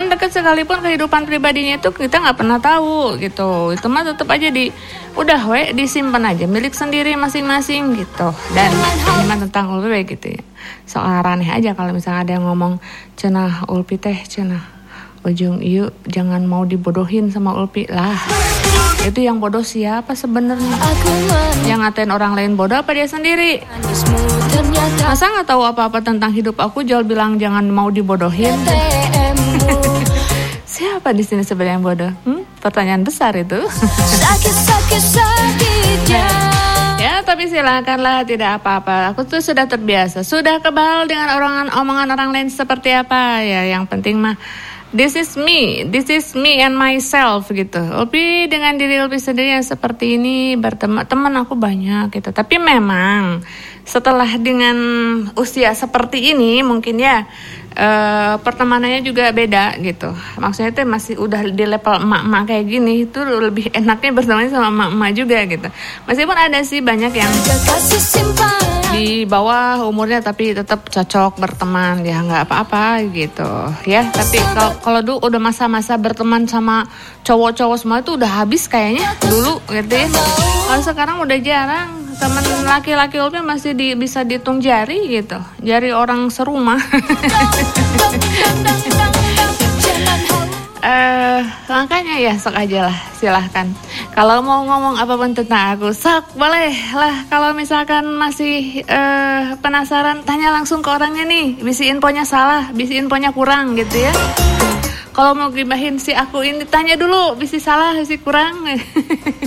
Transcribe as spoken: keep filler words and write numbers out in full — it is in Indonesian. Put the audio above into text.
teman dekat sekalipun kehidupan pribadinya itu kita nggak pernah tahu gitu. Itu mah tetap aja di udah we disimpan aja milik sendiri masing-masing gitu. Dan ini mah tentang Ulpi gitu ya. Soal raneh aja kalau misalnya ada yang ngomong cenah Ulpi teh cenah ujung ieu jangan mau dibodohin sama Ulpi lah. Itu yang bodoh siapa sebenarnya? Yang ngatain orang lain bodoh apa dia sendiri? Masa nggak tahu apa-apa tentang hidup aku jual bilang jangan mau dibodohin? Siapa di sini sebenarnya yang bodoh? Hmm? Pertanyaan besar itu. Ya, tapi silakanlah, tidak apa-apa. Aku tuh sudah terbiasa, sudah kebal dengan omongan omongan orang lain seperti apa ya. Yang penting mah this is me, this is me and myself gitu. Ulpi dengan diri Ulpi sendiri yang seperti ini, berteman teman aku banyak gitu. Tapi memang setelah dengan usia seperti ini mungkin ya uh, pertemanannya juga beda gitu. Maksudnya itu masih udah di level emak-emak kayak gini, itu lebih enaknya berteman sama emak-emak juga gitu. Meskipun ada sih banyak yang di bawah umurnya tapi tetap cocok berteman, ya nggak apa-apa gitu ya. Tapi kalau kalau dulu udah masa-masa berteman sama cowok-cowok semua itu udah habis kayaknya dulu gitu ya. Kalau sekarang udah jarang, teman laki-laki Ulpi masih di, bisa dihitung jari gitu, jari orang serumah. Uh, makanya ya sok aja lah, silahkan. Kalau mau ngomong apapun tentang aku, sok boleh lah. Kalau misalkan masih uh, penasaran, tanya langsung ke orangnya nih. Bisi infonya salah, bisi infonya kurang gitu ya. Kalau mau gibahin si aku ini, tanya dulu, bisi salah, bisi kurang.